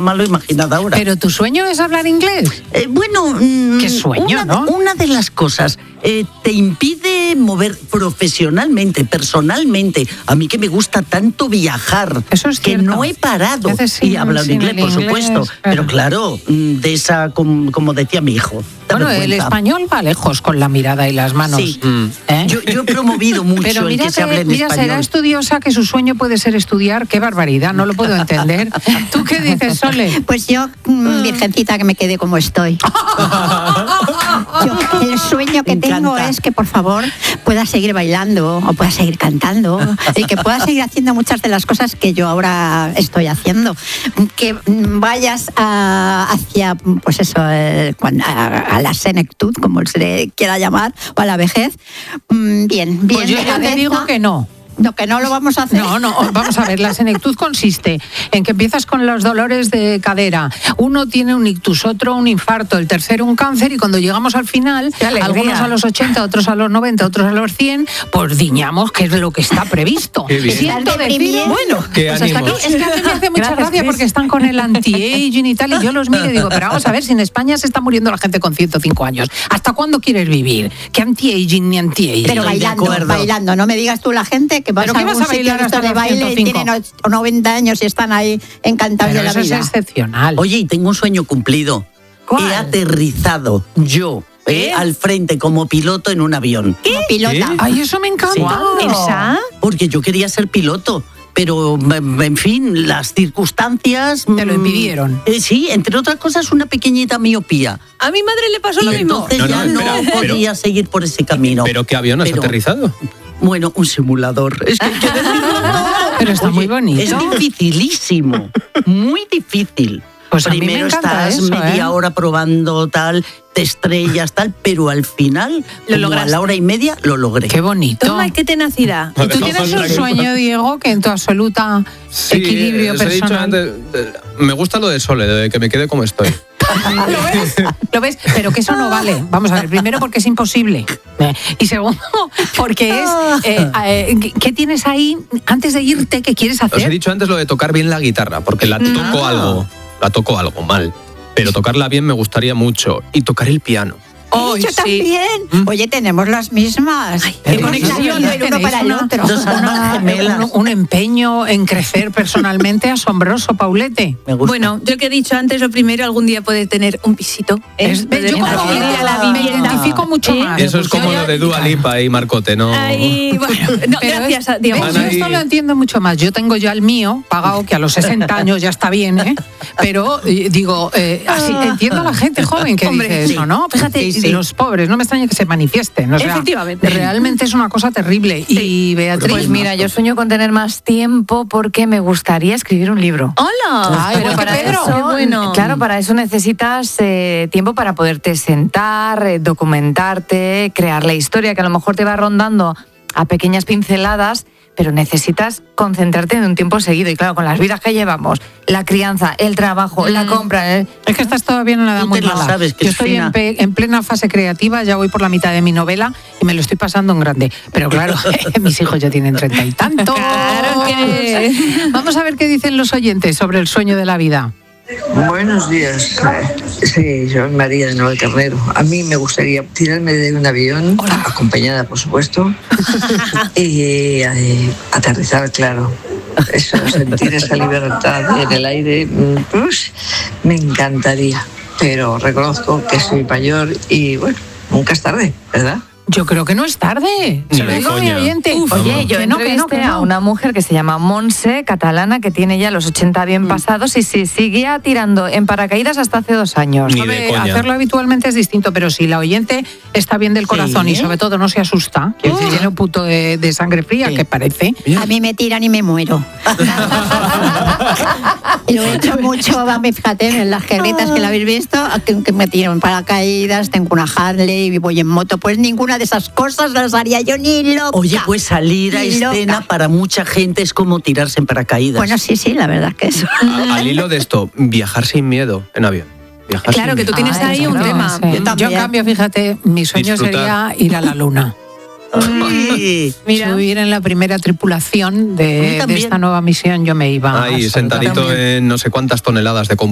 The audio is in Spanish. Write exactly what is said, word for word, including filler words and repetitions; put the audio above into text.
malo, imaginad ahora. ¿Pero tu sueño es hablar inglés? Eh, bueno, mmm, qué sueño, una, ¿no? Una de las cosas eh, te impide mover profesionalmente, personalmente. A mí que me gusta tanto viajar, eso es que cierto. no he parado Sin, y hablar inglés, por inglés, supuesto. claro. Pero claro, de esa, como, como decía mi hijo. Bueno, el español va lejos con la mirada y las manos. Sí. ¿Eh? Yo, yo he promovido mucho Pero el mira que se hable en mira, español. será estudiosa que su sueño puede ser estudiar. ¡Qué barbaridad! No lo puedo entender. ¿Tú qué dices, Sole? Pues yo, mmm, virgencita, que me quede como estoy. Yo, el sueño que tengo es que, por favor, pueda seguir bailando o pueda seguir cantando y que pueda seguir haciendo muchas de las cosas que yo ahora estoy haciendo. Que vayas a, hacia, pues eso, eh, a, a la senectud, como se le quiera llamar, o a la vejez. Bien, bien. Pues yo ya te digo que no. No, que no lo vamos a hacer. No, no, vamos a ver, la senectud consiste en que empiezas con los dolores de cadera. Uno tiene un ictus, otro un infarto, el tercero un cáncer y cuando llegamos al final, algunos a los ochenta, otros a los noventa, otros a los cien, pues diñamos que es lo que está previsto. Siento decir, bueno, pues hasta aquí, es que a mí me hace mucha gracia porque están con el anti-aging y tal y yo los miro y digo, pero vamos a ver, si en España se está muriendo la gente con ciento cinco años, ¿hasta cuándo quieres vivir? ¿Qué anti-aging ni anti-aging? Pero bailando, bailando, no me digas tú la gente que vas ¿Pero a qué vas a bailar hasta de baile y tienen noventa años y están ahí encantados Pero de la eso vida. Es excepcional. Oye, y tengo un sueño cumplido. ¿Cuál? He aterrizado yo eh, al frente como piloto en un avión. ¿Qué? Como pilota. ¿Qué? Ay, eso me encanta. Sí. ¿Elsa? Porque yo quería ser piloto. Pero, en fin, las circunstancias... Te lo impidieron. Eh, sí, entre otras cosas, una pequeñita miopía. A mi madre le pasó y lo mismo. Entonces no, no, ya espera, no podía pero, seguir por ese camino. ¿Pero qué avión has pero, aterrizado? Bueno, un simulador. Es que hay que decirlo todo. Pero está Oye, muy bonito. Es dificilísimo, muy difícil. Pues Primero a mí me encanta estás eso, media ¿eh? hora probando tal, te estrellas tal, pero al final, Lo como lograste. a la hora y media, lo logré. Qué bonito. Toma, qué tenacidad. ¿Y tú tienes un sueño, Diego, que en tu absoluta Sí, equilibrio os he dicho personal? antes, eh, me gusta lo de Sole, de que me quede como estoy. ¿Lo ves? ¿Lo ves? Pero que eso no vale. Vamos a ver, primero porque es imposible. Eh, Y segundo, porque es... Eh, eh, ¿Qué tienes ahí antes de irte? ¿Qué quieres hacer? Os he dicho antes lo de tocar bien la guitarra, porque la toco Ah. algo, la toco algo mal. Pero tocarla bien me gustaría mucho. Y tocar el piano. Oh, yo sí. también. Oye, tenemos las mismas. Qué Hemos conexión, nacido el uno para el una- otro. Dos almas gemelas. un, un empeño en crecer personalmente asombroso, Paulete. Me gusta. Bueno, yo que he dicho antes, lo primero, algún día puede tener un pisito. ¿eh? Es- Poder yo como acceder que a la me vivienda. identifico mucho ¿Eh? más. Eso es como Yo lo de ya- Dua Lipa y Marcote, ¿no? Ay, bueno, no, Pero gracias a es- Diego. ¿ves? Van Yo ahí- esto lo entiendo mucho más. Yo tengo ya el mío pagado, que a los sesenta años ya está bien, ¿eh? Pero eh, digo, eh, así entiendo a la gente joven que Hombre, dice sí. eso, ¿no? Fíjate, Sí, sí. los pobres, no me extraña que se manifiesten. O sea, Efectivamente. realmente es una cosa terrible. Y Beatriz. Pues mira, yo sueño con tener más tiempo porque me gustaría escribir un libro. ¡Hola! Ay, Pero pues para qué Pedro. eso, Qué bueno. claro, para eso necesitas eh, tiempo para poderte sentar, eh, documentarte, crear la historia que a lo mejor te va rondando a pequeñas pinceladas, pero necesitas concentrarte en un tiempo seguido. Y claro, con las vidas que llevamos, la crianza, el trabajo, la compra... eh, Es que estás todavía en una edad Tú muy te lo mala. sabes, Yo estoy en, Cristina. pe- en plena fase creativa, ya voy por la mitad de mi novela y me lo estoy pasando en grande. Pero claro, mis hijos ya tienen treinta y tantos. Claro que- Vamos a ver qué dicen los oyentes sobre el sueño de la vida. Buenos días. Sí, yo soy María de Noel Carnero. A mí me gustaría tirarme de un avión, acompañada, por supuesto, y eh, aterrizar, claro. Eso, sentir esa libertad en el aire, mm, pues, me encantaría. Pero reconozco que soy mayor y, bueno, nunca es tarde, ¿verdad? Yo creo que no es tarde. Ni Se lo de digo a mi coña. oyente. Uf, Oye, yo que no, que no, entrevisté que no. a una mujer que se llama Monse, catalana, que tiene ya los ochenta bien pasados y se seguía tirando en paracaídas hasta hace dos años. Ni A de ver, coña. hacerlo habitualmente es distinto, pero si la oyente está bien del corazón Sí. y sobre todo no se asusta, que si tiene un punto de, de sangre fría, Sí. que parece. A mí me tiran y me muero. Lo he hecho mucho, va, fíjate, en las carretas que la habéis visto, que, que me tiro en paracaídas, tengo una Harley y voy en moto. Pues ninguna de esas cosas las haría yo ni loca. Oye, pues salir a Ni escena loca. para mucha gente es como tirarse en paracaídas. Bueno, sí, sí, la verdad que eso. A- Al hilo de esto, viajar sin miedo en avión. Viajar Claro, sin que tú miedo. tienes Ah, ahí eso un no, tema. sí. Yo Yo, también. en cambio, fíjate, mi sueño Disfrutar. sería ir a la luna. Ay, Mira. Subir en la primera tripulación A mí de, de también. esta nueva misión, yo me iba. Ahí, absolutamente. sentadito en no sé cuántas toneladas de